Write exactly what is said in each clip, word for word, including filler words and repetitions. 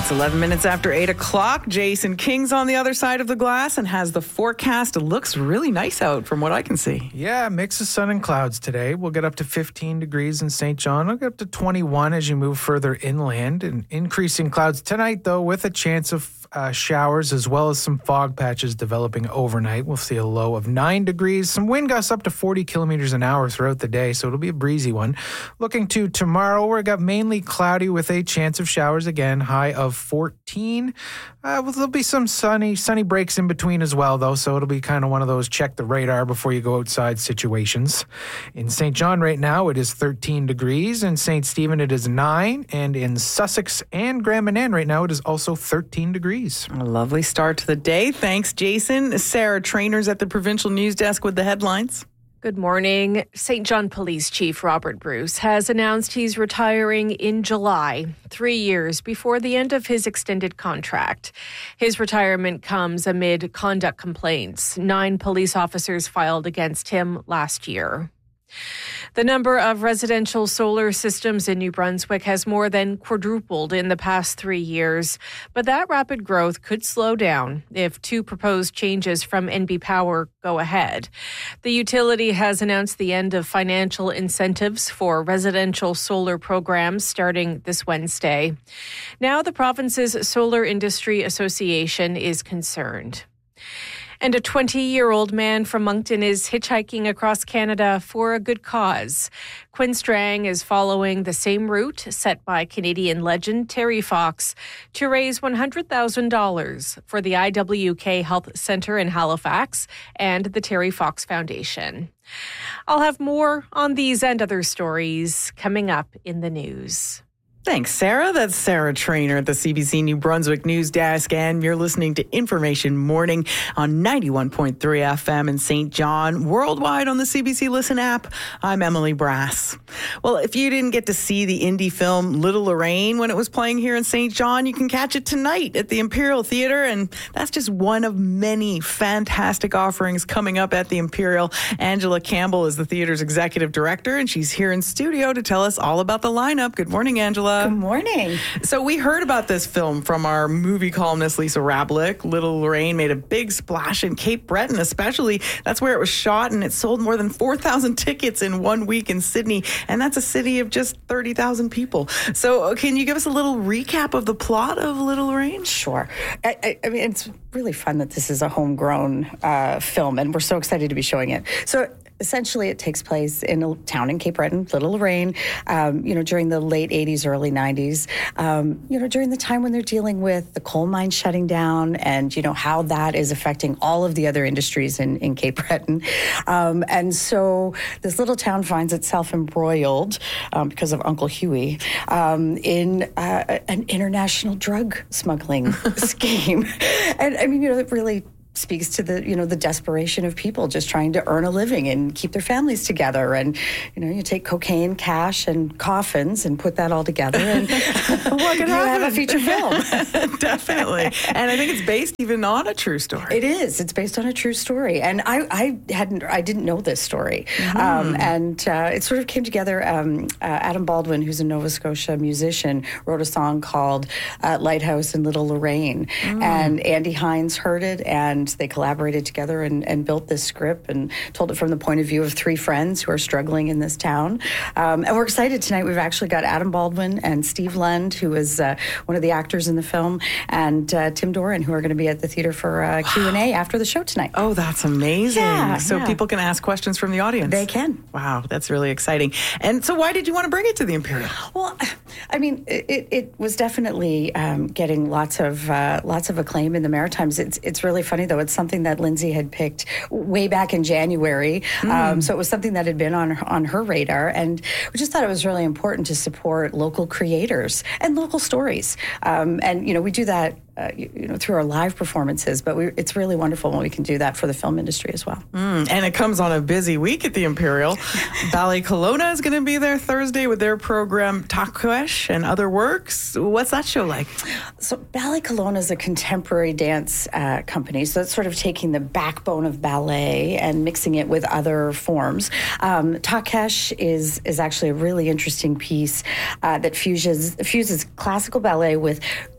It's eleven minutes after eight o'clock. Jason King's on the other side of the glass and has the forecast. It looks really nice out from what I can see. Yeah, mix of sun and clouds today. We'll get up to fifteen degrees in Saint John. We'll get up to twenty-one as you move further inland. And increasing clouds tonight, though, with a chance of uh, showers as well as some fog patches developing overnight. We'll see a low of nine degrees. Some wind gusts up to forty kilometers an hour throughout the day, so it'll be a breezy one. Looking to tomorrow, we've got mainly cloudy with a chance of showers again, high of fourteen. Uh, well, there'll be some sunny sunny breaks in between as well, though, so it'll be kind of one of those check the radar before you go outside situations. In Saint John right now, it is thirteen degrees. In Saint Stephen, it is nine. And in Sussex and Grand Manan right now, it is also thirteen degrees. A lovely start to the day. Thanks, Jason. Sarah Trainers at the Provincial News Desk with the headlines. Good morning. Saint John Police Chief Robert Bruce has announced he's retiring in July, three years before the end of his extended contract. His retirement comes amid conduct complaints nine police officers filed against him last year. The number of residential solar systems in New Brunswick has more than quadrupled in the past three years, but that rapid growth could slow down if two proposed changes from N B Power go ahead. The utility has announced the end of financial incentives for residential solar programs starting this Wednesday. Now the province's Solar Industry Association is concerned. And a twenty-year-old man from Moncton is hitchhiking across Canada for a good cause. Quinn Strang is following the same route set by Canadian legend Terry Fox to raise one hundred thousand dollars for the I W K Health Centre in Halifax and the Terry Fox Foundation. I'll have more on these and other stories coming up in the news. Thanks, Sarah. That's Sarah Trainer at the C B C New Brunswick News Desk, and you're listening to Information Morning on ninety-one point three F M in Saint John, worldwide on the C B C Listen app. I'm Emily Brass. Well, if you didn't get to see the indie film Little Lorraine when it was playing here in Saint John, you can catch it tonight at the Imperial Theatre, and that's just one of many fantastic offerings coming up at the Imperial. Angela Campbell is the theatre's executive director, and she's here in studio to tell us all about the lineup. Good morning, Angela. Good morning. So we heard about this film from our movie columnist, Lisa Rablick. Little Lorraine made a big splash in Cape Breton, especially. That's where it was shot, and it sold more than four thousand tickets in one week in Sydney, and that's a city of just thirty thousand people. So can you give us a little recap of the plot of Little Lorraine? Sure. I, I, I mean, it's really fun that this is a homegrown uh, film, and we're so excited to be showing it. So essentially, it takes place in a town in Cape Breton, Little Lorraine, um, you know, during the late eighties, early nineties, um, you know, during the time when they're dealing with the coal mine shutting down and, you know, how that is affecting all of the other industries in, in Cape Breton. Um, and so this little town finds itself embroiled um, because of Uncle Huey um, in uh, an international drug smuggling scheme. And I mean, you know, it really speaks to the, you know, the desperation of people just trying to earn a living and keep their families together. And, you know, you take cocaine, cash, and coffins and put that all together, and what can you have a feature film. Definitely. And I think it's based even on a true story. It is. It's based on a true story. And I, I hadn't, I didn't know this story. Mm-hmm. Um, and uh, it sort of came together. Um, uh, Adam Baldwin, who's a Nova Scotia musician, wrote a song called uh, Lighthouse in Little Lorraine. Mm. And Andy Hines heard it, and they collaborated together and, and built this script and told it from the point of view of three friends who are struggling in this town. Um, and we're excited tonight. We've actually got Adam Baldwin and Steve Lund, who is uh, one of the actors in the film, and uh, Tim Doran, who are going to be at the theater for uh, wow. Q and A after the show tonight. Oh, that's amazing. Yeah, so yeah. people can ask questions from the audience. They can. Wow, that's really exciting. And so why did you want to bring it to the Imperial? Well, I mean, it, it was definitely um, getting lots of uh, lots of acclaim in the Maritimes. It's, it's really funny, though. It's something that Lindsay had picked way back in January. Mm. Um, so it was something that had been on on her radar, and we just thought it was really important to support local creators and local stories. Um, and you know, we do that uh, you, you know, through our live performances, but we, it's really wonderful when we can do that for the film industry as well. Mm, and it comes on a busy week at the Imperial. Ballet Kelowna is going to be there Thursday with their program Takesh and Other Works. What's that show like? So Ballet Kelowna is a contemporary dance uh, company, so it's sort of taking the backbone of ballet and mixing it with other forms. Um, Takesh is is actually a really interesting piece uh, that fuses fuses classical ballet with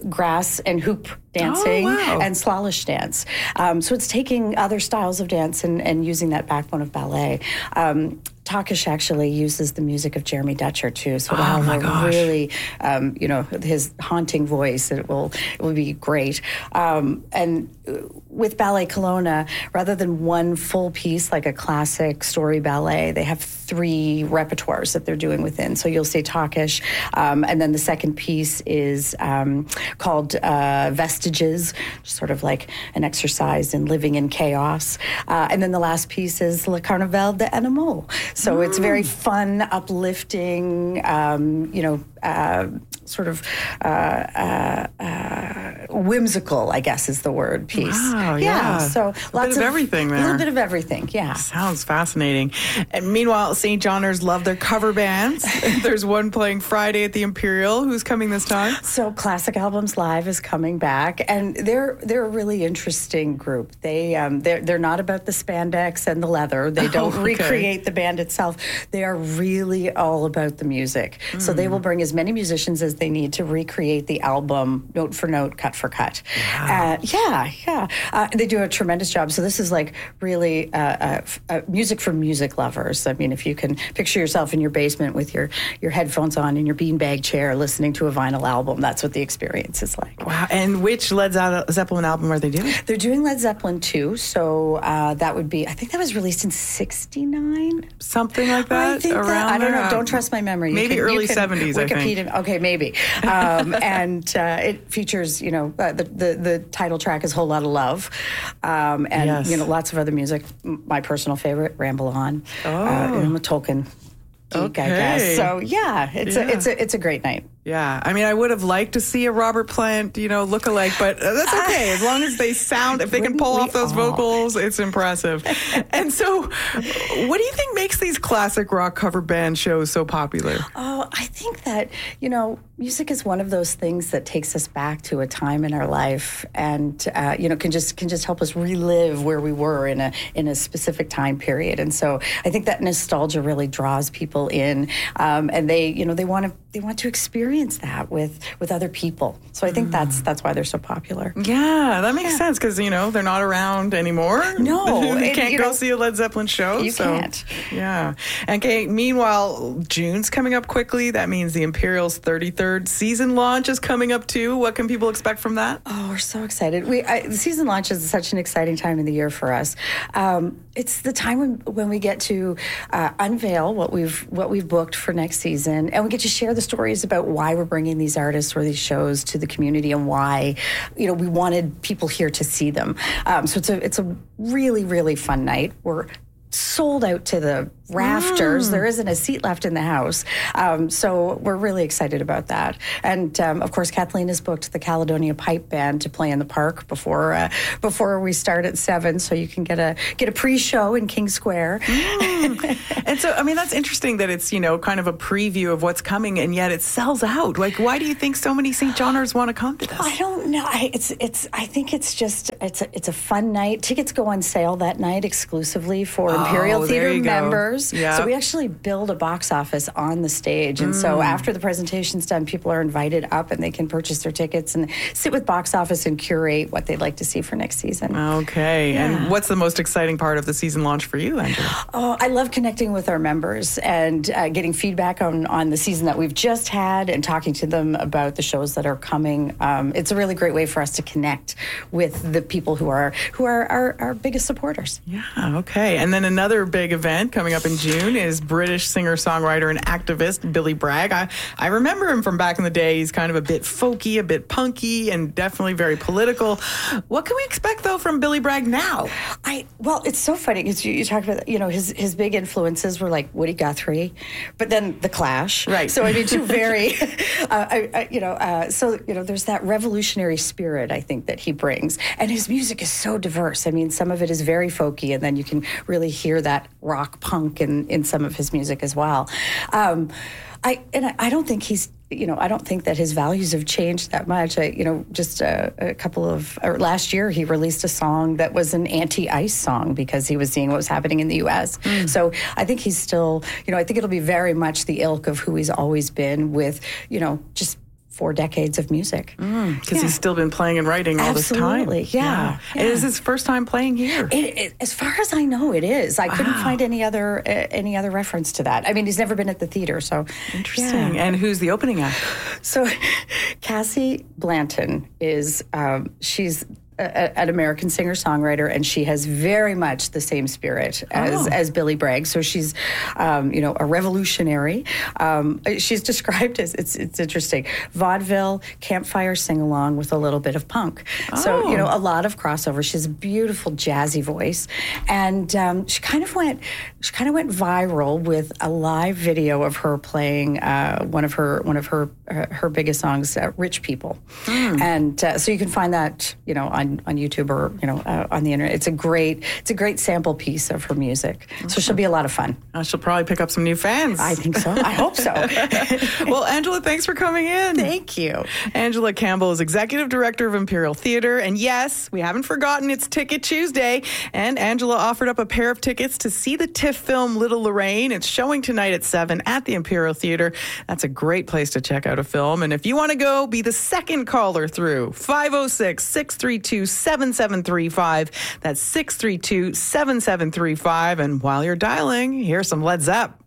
grass and hoop dancing oh, wow. and Slalish dance. Um, so it's taking other styles of dance and, and using that backbone of ballet. Um, Takesh actually uses the music of Jeremy Dutcher too, so it'll oh have my a gosh. really, um, you know, his haunting voice. It will, it will be great. Um, and with Ballet Kelowna, rather than one full piece like a classic story ballet, they have three repertoires that they're doing within. So you'll see Takesh, um, and then the second piece is um, called uh, Vestiges, sort of like an exercise in living in chaos. Uh, and then the last piece is Le Carnaval de Animaux. So mm. it's very fun, uplifting, um, you know, uh, sort of uh, uh, uh, whimsical, I guess is the word, piece. Wow, yeah. So a lots bit of, of everything there. A little bit of everything, yeah. Sounds fascinating. And meanwhile, Saint Johners love their cover bands. There's one playing Friday at the Imperial. Who's coming this time? So Classic Albums Live is coming back, and they're they're a really interesting group. They um, they're they're not about the spandex and the leather. They don't oh, okay. recreate the band itself. They are really all about the music. Mm. So they will bring as many musicians as they need to recreate the album note for note, cut for cut. Wow. Uh, yeah, yeah. Uh, they do a tremendous job. So this is like really uh, uh, uh, music for music lovers. I mean, if you can picture yourself in your basement with your, your headphones on in your beanbag chair listening to a vinyl album, that's what the experience is like. Wow. And which Led Zeppelin album are they doing? They're doing Led Zeppelin two. So uh, that would be, I think that was released in sixty-nine. Something like that? I think around that, I don't there? know. Don't trust my memory. You Maybe can, early you can seventies, I think. Wikipedia, okay, maybe. Um, and uh, it features, you know, uh, the, the the title track is "Whole Lot of Love," um, and Yes. you know, lots of other music. M- My personal favorite, "Ramble On." Oh. uh, I'm a Tolkien geek, Okay. I guess. So yeah, it's Yeah. a it's a it's a great night. Yeah, I mean, I would have liked to see a Robert Plant, you know, look-alike, but that's okay. As long as they sound, if they can Wouldn't pull we off those all? vocals, it's impressive. And so, what do you think makes these classic rock cover band shows so popular? Oh, I think that, you know, music is one of those things that takes us back to a time in our life and, uh, you know, can just can just help us relive where we were in a in a specific time period. And so I think that nostalgia really draws people in, um, and they, you know, they want to they want to experience that with with other people. So I think mm. that's that's why they're so popular. Yeah, that makes yeah. sense because, you know, they're not around anymore. No. You it, can't you go know, see a Led Zeppelin show. You so, can't. Yeah. Okay, meanwhile, June's coming up quickly. That means the Imperial's thirty-third season launch is coming up too. What can people expect from that? Oh, we're so excited. We I, the season launch is such an exciting time in the year for us. Um, it's the time when, when we get to uh, unveil what we've what we've booked for next season, and we get to share the stories about why we're bringing these artists or these shows to the community and why, you know, we wanted people here to see them. Um, so it's a it's a really really fun night. We're sold out to the rafters. Mm. There isn't a seat left in the house. Um, so we're really excited about that. And um, of course, Kathleen has booked the Caledonia Pipe Band to play in the park before uh, before we start at seven. So you can get a get a pre-show in King Square. Mm. And so, I mean, that's interesting that it's, you know, kind of a preview of what's coming, and yet it sells out. Like, why do you think so many Saint Johners want to come to this? I don't know. I, it's it's. I think it's just it's a, it's a fun night. Tickets go on sale that night exclusively for Imperial oh, Theater you members. Yeah. So we actually build a box office on the stage. And mm. so after the presentation's done, people are invited up and they can purchase their tickets and sit with box office and curate what they'd like to see for next season. Okay. Yeah. And what's the most exciting part of the season launch for you, Angela? Oh, I love connecting with our members and uh, getting feedback on, on the season that we've just had and talking to them about the shows that are coming. Um, it's a really great way for us to connect with the people who are who are our, our biggest supporters. Yeah, okay. And then another big event coming up in June is British singer-songwriter and activist Billy Bragg. I, I remember him from back in the day. He's kind of a bit folky, a bit punky, and definitely very political. What can we expect, though, from Billy Bragg now? I Well, it's so funny because you, you talked about, you know, his, his big influences were like Woody Guthrie, but then The Clash. Right. So, I mean, two very, uh, I, I, you know, uh, so, you know, there's that revolutionary spirit, I think, that he brings. And his music is so diverse. I mean, some of it is very folky, and then you can really hear that rock punk in, in some of his music as well. Um, I and I, I don't think he's, you know, I don't think that his values have changed that much. I, you know, just a, a couple of, or last year he released a song that was an anti-ICE song because he was seeing what was happening in the U S. Mm. So I think he's still, you know, I think it'll be very much the ilk of who he's always been with, you know, just four decades of music. Because mm, yeah. he's still been playing and writing all Absolutely, this time. yeah. yeah. It is his first time playing here. It, it, as far as I know, it is. I wow. couldn't find any other uh, any other reference to that. I mean, he's never been at the theater, so interesting. Yeah. And who's the opening act? So, Cassie Blanton is um, she's. A, an American singer-songwriter, and she has very much the same spirit as, oh. as Billy Bragg. So she's, um, you know, a revolutionary. Um, she's described as, it's it's interesting, vaudeville, campfire sing-along with a little bit of punk. Oh. So, you know, a lot of crossover. She has a beautiful jazzy voice. And um, she kind of went, she kind of went viral with a live video of her playing uh, one of her, one of her, her, her biggest songs, uh, Rich People. Mm. And uh, so you can find that, you know, on on YouTube or you know uh, on the internet. It's a great it's a great sample piece of her music. Okay. So she'll be a lot of fun. Uh, she'll probably pick up some new fans. I think so. I hope so. Well, Angela, thanks for coming in. Thank you. Angela Campbell is Executive Director of Imperial Theatre. And yes, we haven't forgotten it's Ticket Tuesday. And Angela offered up a pair of tickets to see the TIFF film Little Lorraine. It's showing tonight at seven at the Imperial Theatre. That's a great place to check out a film. And if you want to go, be the second caller through. five oh six, six three two, seven seven three five. That's six three two, seven seven three five. And while you're dialing, here's some Led Zepp.